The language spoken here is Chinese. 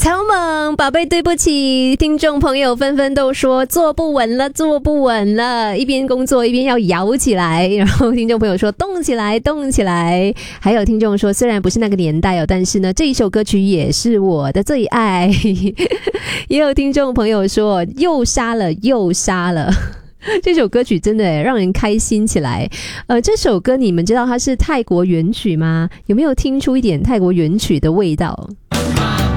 超猛，宝贝对不起，听众朋友纷纷都说坐不稳了，坐不稳了，一边工作一边要摇起来，然后听众朋友说动起来，动起来，还有听众说虽然不是那个年代但是呢这一首歌曲也是我的最爱，也有听众朋友说又杀了又杀了。这首歌曲真的让人开心起来。这首歌你们知道它是泰国原曲吗？有没有听出一点泰国原曲的味道？